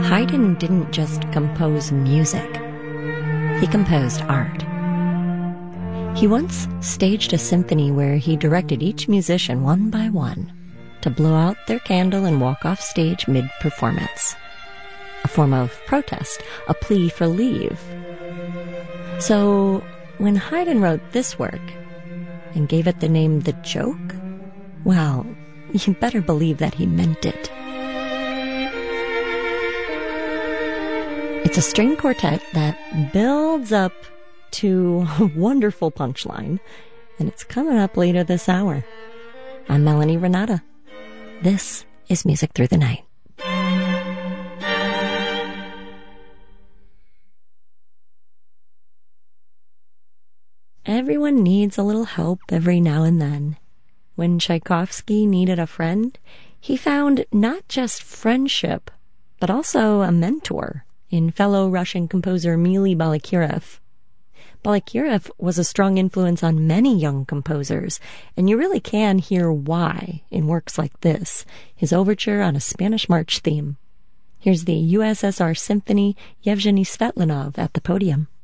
Haydn didn't just compose music. He composed art. He once staged a symphony where he directed each musician one by one to blow out their candle and walk off stage mid-performance. A form of protest, a plea for leave. So, when Haydn wrote this work and gave it the name The Joke, well, you better believe that he meant it. It's a string quartet that builds up to a wonderful punchline, and it's coming up later this hour. I'm Melanie Renata. This is Music Through the Night. Everyone needs a little help every now and then. When Tchaikovsky needed a friend, he found not just friendship, but also a mentor in fellow Russian composer Mily Balakirev. Balakirev was a strong influence on many young composers, and you really can hear why in works like this, his overture on a Spanish march theme. Here's the USSR Symphony, Yevgeny Svetlanov at the podium.